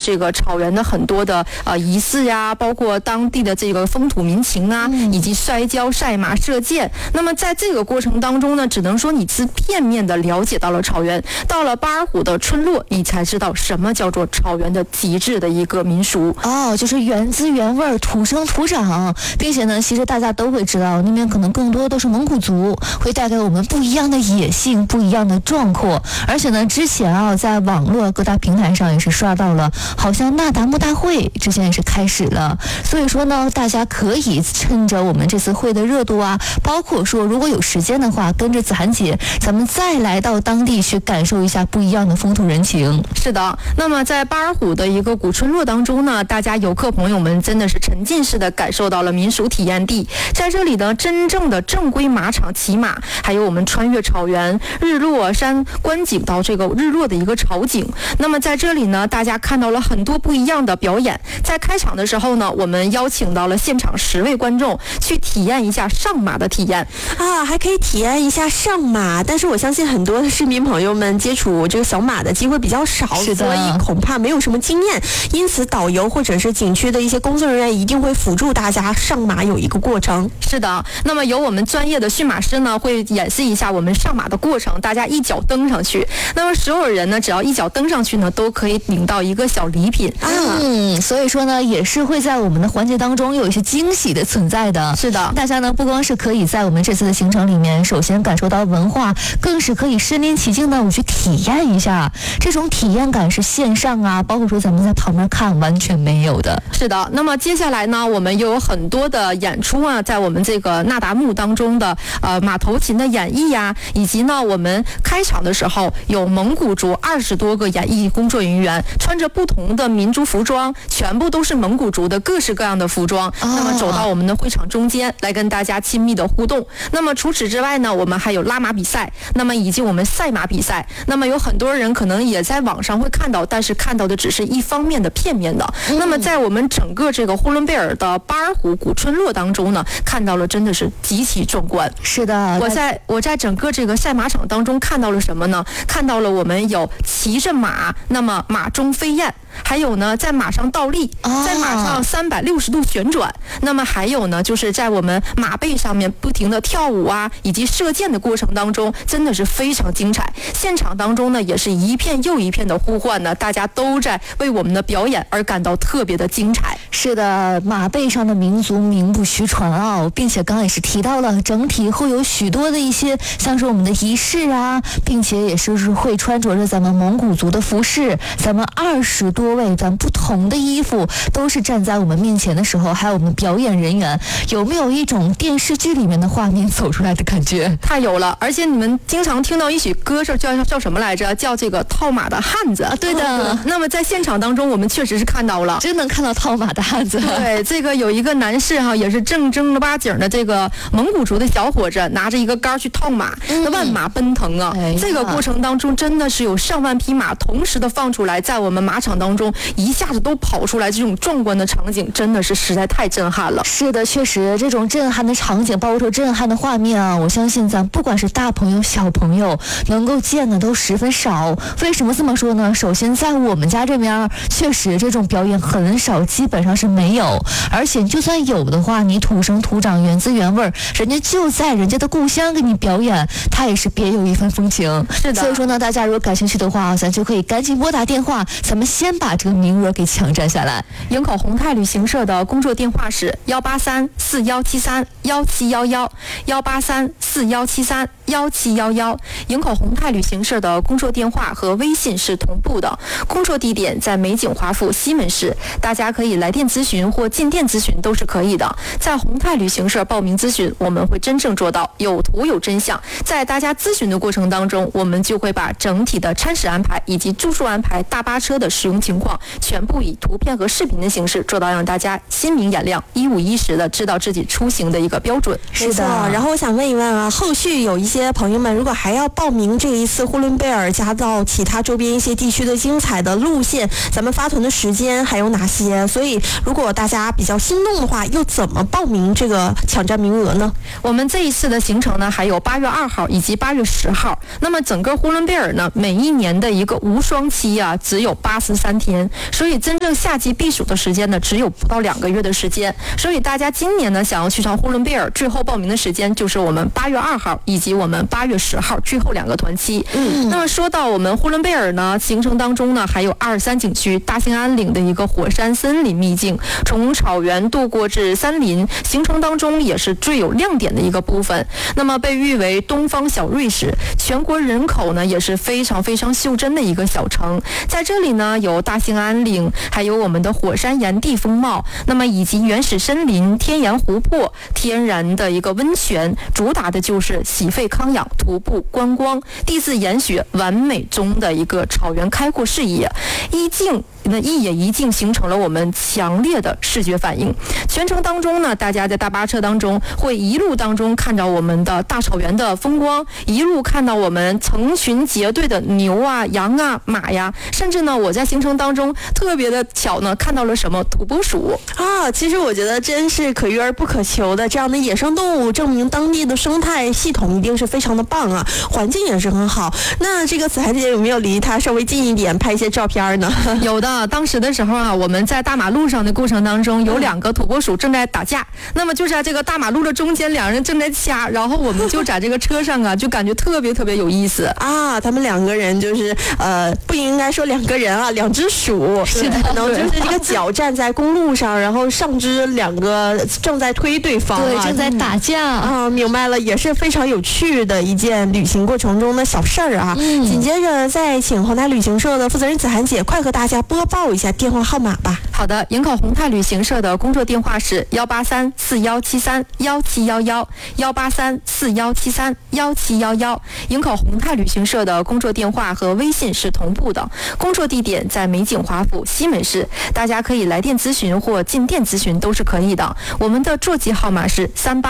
这个草原的很多的仪式呀，包括当地的这个风土民情啊，以及摔跤、赛马、射箭。那么在这个过程当中呢，只能说你是片面的了解到了草原，到了巴尔虎的村落，你才知道什么叫做草原的极致的一个民俗。 就是原汁原味、土生土长，并且呢，其实大家都会知道，那边可能更多都是蒙古族，会带给我们不一样的野性、不一样的壮阔。而且呢，之前在网络各大平台上也是刷到了，好像那达慕大会之前也是开始了。所以说呢，大家可以趁着我们这次会的热度包括说如果有时间的话，跟着子涵姐，咱们再来到当地去感受一下不一样的风土人情。 是的，那么在巴尔虎的一个古村落当中呢，大家游客朋友们真的是沉浸式的感受到了民俗体验地。在这里呢，真正的正规马场骑马，还有我们穿越草原、日落山观景到这个日落的一个潮景。那么在这里呢，大家看到了很多不一样的表演。在开场的时候呢，我们邀请到了现场10位观众去体验一下上马的体验还可以体验一下上马。但是我相信很多的市民朋友们接触这个小马的机会比较少，所以恐怕没有什么经验，因此导游或者是景区的一些工作人员一定会辅助大家上马有一个过程。 是的，那么由我们专业的驯马师呢会演示一下我们上马的过程，大家一脚蹬上去，那么所有人呢只要一脚蹬上去呢都可以领到一个小礼品所以说呢也是会在我们的环节当中有一些惊喜的存在的。 是的， 大家呢不光是可以在我们这次的行程里面首先感受到文化，更是可以身临其境的我去体验一下，这种体验感是线上包括说咱们在旁边看完全没有的。 是的，那么接下来呢我们又有很多的演出在我们这个那达慕当中的马头琴的演绎以及呢我们开场的时候有蒙古族20多个演艺工作人员，穿着不同的民族服装，全部都是蒙古族的各式各样的服装，那么走到我们的会场中间来跟大家亲密的互动。那么除此之外呢，我们还有拉马比赛，那么以及我们赛马比赛。那么有很多人可能也在网上会看到，但是看到的只是一方面的片面的。那么在我们整个这个呼伦贝尔的巴尔虎古村落当中呢，看到了真的是极其壮观。 是的， 我在整个这个赛马场当中看到了什么呢？看到了我们有骑着马，那么马中飞燕，还有呢在马上倒立，在马上360度旋转，那么还有呢就是在我们马背上面不停的跳舞以及射箭的过程当中，真的是非常精彩。现场当中呢也是一片又一片的呼唤呢，大家都在为我们的表演而感到特别的精彩。 是的，马背上的民族名不虚传并且刚才也是提到了整体会有许多的一些像是我们的仪式并且也是会穿着咱们蒙古族的服饰，咱们20多位咱不同的衣服都是站在我们面前的时候，还有我们表演人员，有没有一种电视剧里面的画面走出来的感觉？ 太有了，而且你们经常听到一曲歌是叫什么来着？叫这个套马的汉子。 对的。 那么在现场当中我们确实是看到了， 真能看到套马的汉子。 对，这个有一个男士也是正八经的这个蒙古族的小伙子，拿着一个杆去套马，万马奔腾这个过程当中真的是有上万匹马同时的放出来，在我们马场当中一下子都跑出来，这种壮观的场景真的是实在太震撼了。 是的，确实这种震撼的场景，包括说震撼的画面我相信咱不管是大朋友小朋友能够见的都十分少。为什么这么说呢？首先在我们家这边确实这种表演很少，基本上是没有，而且就算有的话，你土生土长原汁原味，人家就在人家的故乡给你表演，他也是别有一番风情。 是的， 所以说呢，大家如果感兴趣的话咱就可以赶紧拨打电话，咱们先把这个名额给抢占下来。 营口宏泰旅行社的工作电话是183-4173-1711，183-4173-1711。营口宏泰旅行社的工作电话和微信是同步的，工作地点在美景华府西门市，大家可以来电咨询或进店咨询都是可以的。在宏泰旅行社报名咨询，我们会真正做到有图有真相。在大家咨询的过程当中，我们就会把整体的餐食安排以及住宿安排、大巴车的使用情况全部以图片和视频的形式做到让大家心明眼亮、一五一十的知道自己出行的一个标准。 是的。然后我想问一问后续有一些朋友们如果还要报名这一次呼伦贝尔加到其他周边一些地区的精彩的路线，咱们发团的时间还有哪些？所以如果大家比较心动的话，又怎么报名这个抢占名额呢？ 我们这一次的行程呢，还有8月2号以及8月10号。那么整个呼伦贝尔呢，每一年的一个无霜期啊，只有83天，所以真正夏季避暑的时间呢，只有不到2个月的时间。所以大家今年呢，想要去上呼伦贝尔，最后报名的时间就是我们8月2号以及我们8月10号最后2个团期。那么说到我们呼伦贝尔呢，行程当中呢，还有阿尔山景区、大兴安岭的一个火山森林秘境，从草原渡过至山林，行程当中也是最有亮点的一个部分。那么被誉为东方小瑞士，全国人口呢也是非常非常袖珍的一个小城。在这里呢，有大兴安岭，还有我们的火山岩地风貌，那么以及原始森林、天然湖泊、天然的一个温泉，主打的就是洗肺康养、徒步观光、地质研学，完美中的一个草原开阔视野，一野一境形成了我们强烈的视觉反应。全程当中呢，大家在大巴车当中会一路当中看到我们的大草原的风光，一路看到我们成群结队的牛啊、羊啊、马呀，甚至呢，我在行程当中特别的巧呢，看到了什么土拨鼠啊。其实我觉得真是可遇而不可求的这样的野生动物，证明当地的生态系统一定是非常的棒啊，环境也是很好。那这个子涵姐有没有离它稍微近一点拍一些照片呢？ 有的。当时的时候啊，我们在大马路上的过程当中，有2个土拨鼠正在打架，那么就在这个大马路的中间，2人正在掐，然后我们就在这个车上啊，就感觉特别特别有意思啊。他们2个人就是不应该说2个人啊，2只鼠， 是的， 可能就是这个脚站在公路上，然后上肢2个正在推对方， 对，正在打架啊。明白了，也是非常有趣的一件旅行过程中的小事儿啊。紧接着再请宏泰旅行社的负责人子涵姐快和大家播报一下电话号码吧。 好的，营口宏泰旅行社的工作电话是18341731711，18341731711，营口宏泰旅行社的工作电话和微信是同步的，工作地点在美景华府西门市，大家可以来电咨询或进店咨询都是可以的。我们的座机号码是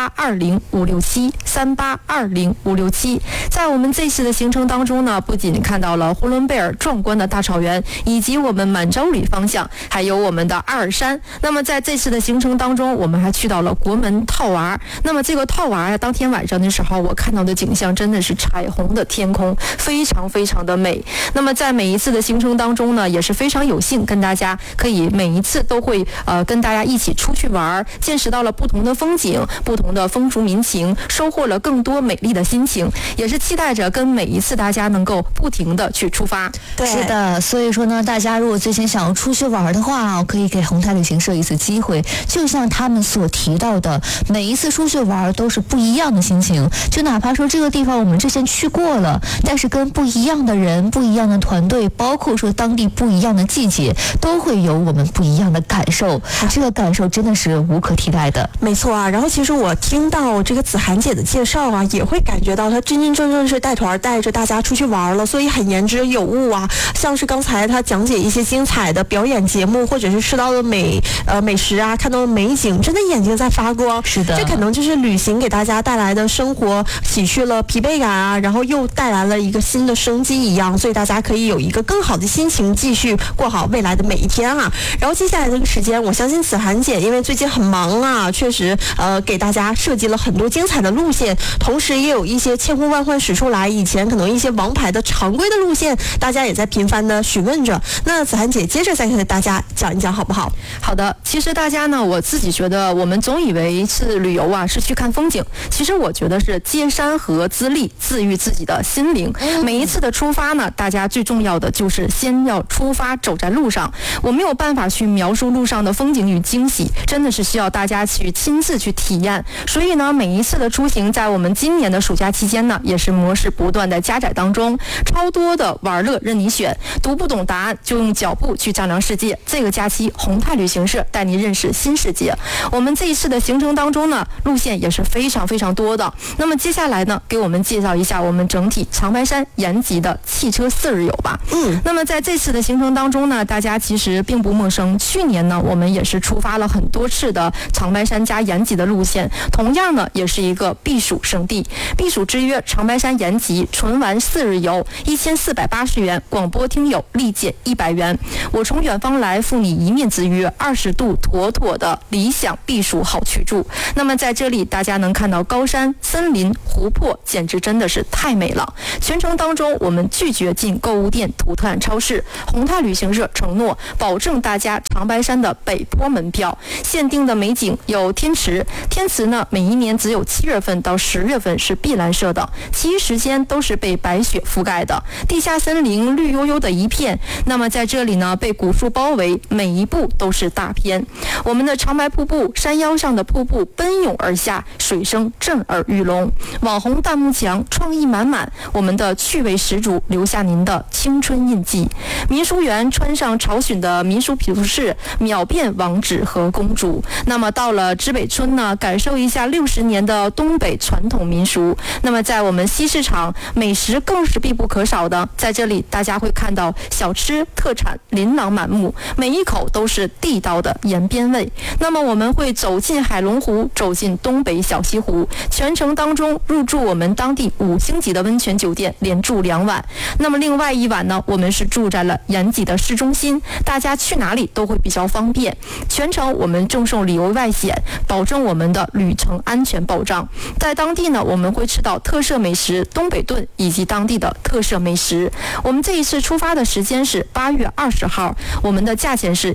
3820-567，3820-567。在我们这次的行程当中呢，不仅看到了呼伦贝尔壮观的大草原，以及我们满洲里方向，还有我们的阿尔山。那么在这次的行程当中，我们还去到了国门套娃。那么这个套娃当天晚上的时候，我看到的景象真的是彩虹的天空，非常非常的美。那么在每一次的行程当中呢，也是非常有幸跟大家可以每一次都会跟大家一起出去玩，见识到了不同的风景、不同的风俗民情，收获了更多美丽的心情，也是期待着跟每一次大家能够不停的去出发。 对，是的，所以说呢，大家如果最近想要出去玩的话，可以给宏泰旅行社一次机会。就像他们所提到的，每一次出去玩都是不一样的心情，就哪怕说这个地方我们之前去过了，但是跟不一样的人、不一样的团队，包括说当地不一样的季节，都会有我们不一样的感受。这个感受真的是无可替代的。 没错啊，然后其实我听到这个子涵姐的介绍啊，也会感觉到她真真正正是带团带着大家出去玩了，所以很言之有物啊。像是刚才她讲解一些精彩的表演节目，或者是吃到的美食啊，看到的美景，真的眼睛在发光。 是的， 这可能就是旅行给大家带来的生活洗去了疲惫感啊，然后又带来了一个新的生机一样，所以大家可以有一个更好的心情，继续过好未来的每一天啊。然后接下来这个时间，我相信子涵姐因为最近很忙啊，确实给大家设计了很多精彩的路线，同时也有一些千呼万唤始出来以前可能一些王牌的常规的路线，大家也在频繁的询问着。那子涵姐接着再给大家讲一讲好不好？ 好的，其实大家呢，我自己觉得我们总以为是旅游啊，是去看风景，其实我觉得是接山河资历，治愈自己的心灵。每一次的出发呢，大家最重要的就是先要出发，走在路上。我没有办法去描述路上的风景与惊喜，真的是需要大家去亲自去体验。所以呢，每一次的出行，在我们今年的暑假期间呢，也是模式不断的加载当中，超多的玩乐任你选，读不懂答案就用脚步去丈量世界。这个假期，宏泰旅行社带你认识新世界。我们这一次的行程当中呢，路线也是非常非常多的。那么接下来呢，给我们介绍一下我们整体长白山延吉的汽车4日游吧。那么在这次的行程当中呢，大家其实并不陌生。去年呢，我们也是出发了很多次的长白山加延吉的路线，同样呢，也是一个避暑胜地。避暑之约长白山延吉纯玩4日游，1480元，广播听友立减100元。我从远方来，赴你一面之约，20度妥妥的理想避暑好去处。那么在这里大家能看到高山、森林、湖泊，简直真的是太美了。全程当中我们拒绝进购物店、土特产超市。宏泰旅行社承诺保证大家长白山的北坡门票。限定的美景有天池，天池呢每一年只有7月份到10月份是碧蓝色的，其余时间都是被白雪覆盖的。地下森林绿油油的一片，那么在这里呢被古树包围，每一步都是大片。我们的长白瀑布，山腰上的瀑布奔涌而下，水声震耳欲聋。网红弹幕墙创意满满，我们的趣味十足，留下您的青春印记。民俗园穿上朝鲜的民俗服饰，秒变王子和公主。那么到了知北村呢，感受一下60年的东北传统民俗。那么在我们西市场，美食更是必不可少的。在这里大家会看到小吃特产琳琅满目，每一口都是地道的延边味。那么我们会走进海龙湖，走进东北小西湖，全程当中入住我们当地5星级的温泉酒店，连住2晚。那么另外1晚呢，我们是住在了延吉的市中心，大家去哪里都会比较方便。全程我们赠送旅游外险，保证我们的旅程安全保障。在当地呢，我们会吃到特色美食东北炖以及当地的特色美食。我们这一次出发的时间是8月20号，我们的价钱是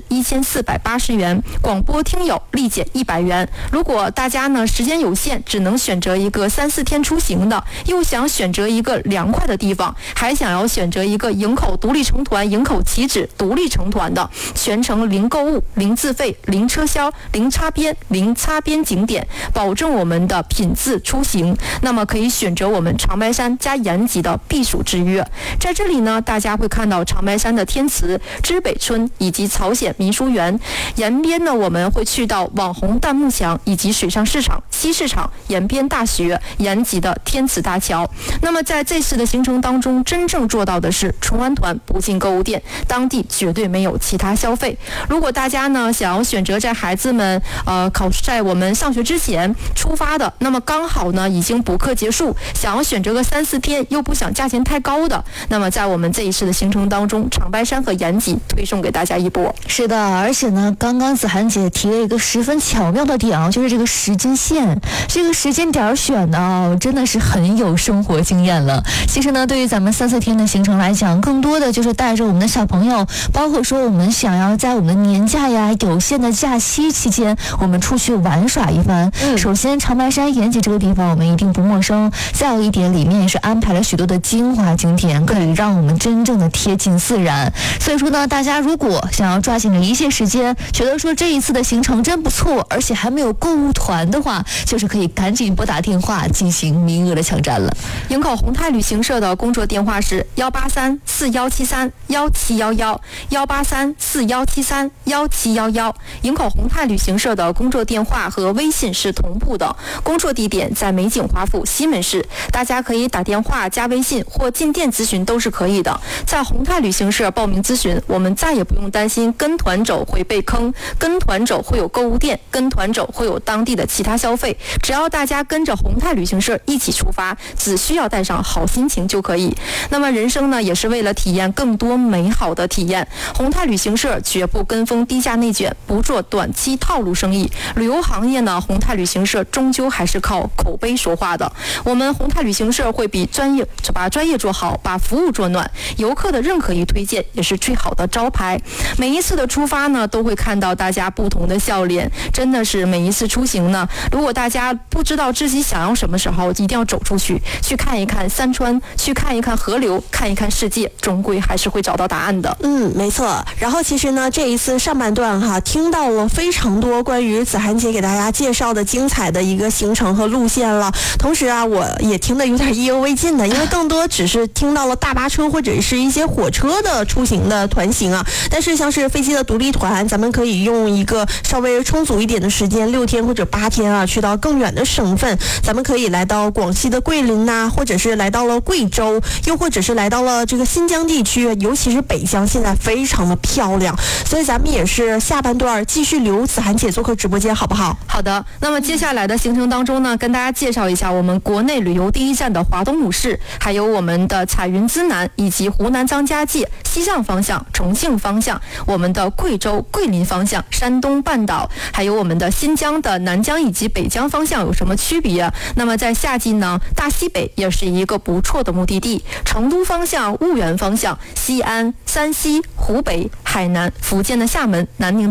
1480元，广播听友立减100元。如果大家呢时间有限，只能选择一个3、4天出行的，又想选择一个凉快的地方，还想要选择一个营口独立成团、营口起止独立成团的，全程零购物、零自费、零车销、零擦边景点，保证我们的品质出行。那么可以选择我们长白山加延吉的避暑之约。在这里呢，大家会看到长白山的天池、知北村以及朝鲜民俗园。延边呢，我们会去到网红弹幕墙以及水上市场、西市场、延边大学、延吉的天池大桥。那么在这次的行程当中，真正做到的是纯玩团不进购物店，当地绝对没有其他消费。如果大家呢想要选择在孩子们在我们上学之前出发的，那么刚好呢已经补课结束，想要选择个3、4天又不想价钱太高的，那么在我们这一次的行程当中，长白山和延吉推送给大家一波。 是的，而且呢，刚刚子涵姐提了一个十分巧妙的点啊，就是这个时间线，这个时间点选的真的是很有生活经验了。其实呢，对于咱们3、4天的行程来讲，更多的就是带着我们的小朋友，包括说我们想要在我们的年假呀、有限的假期期间，我们出去玩耍一番。首先长白山延吉这个地方我们一定不陌生，再有一点里面也是安排了许多的精华景点，可以让我们真正的贴近自然。所以说呢，大家如果想要抓紧着一切时间，觉得说这一次的行程真不错，而且还没有购物团的话，就是可以赶紧拨打电话进行名额的抢占了。 营口宏泰旅行社的工作电话是183-4173-1711，183-4173-1711。营口宏泰旅行社的工作电话和微信是同步的，工作地点在美景华府西门市，大家可以打电话加微信或进店咨询都是可以的。在宏泰旅行社报名咨询，我们再也不用担心跟团走会被坑，跟团走会有购物店，跟团走会有当地的其他消费。只要大家跟着宏泰旅行社一起出发，只需要带上好心情就可以。那么人生呢，也是为了体验更多美好的体验。宏泰旅行社绝不跟风低价内卷，不做短期套路生意。旅游行业呢，宏泰旅行社终究还是靠口碑说话的。我们宏泰旅行社会把专业做好，把服务做暖，游客的任何一推荐也是最好的招牌。每一次的出发呢，都会看到大家不同的笑脸，真的是每一次出行呢，如果大家不知道自己想要什么时候，一定要走出去，去看一看山川，去看一看河流，看一看世界，终归还是会找到答案的。 没错。然后其实呢，这一次上半段听到了非常多关于子涵姐给大家介绍的精彩的一个行程和路线了。同时我也听得有点意犹未尽的，因为更多只是听到了大巴车或者是一些火车的出行的团行但是像是飞机的独立团，咱们可以用一个稍微充足一点的时间，6天或者8天去到更远的省份。咱们可以来到广西的桂林或者是来到了贵州，又或者是来到了这个新疆地区，尤其是北疆现在非常的漂亮。所以咱们也是下半段继续留子涵姐做客直播间，好不好？ 好的。那么接下来的行程当中呢，跟大家介绍一下我们国内旅游第一站的华东五市，还有我们的彩云之南以及湖南张家界西藏方向、重庆方向，我们的的贵州、桂林方向、山东半岛，还有我们的新疆的南疆以及北疆方向有什么区别？那么在夏季呢，大西北也是一个不错的目的地，成都方向、婺源方向、西安、山西、湖北、海南、福建的厦门、南宁的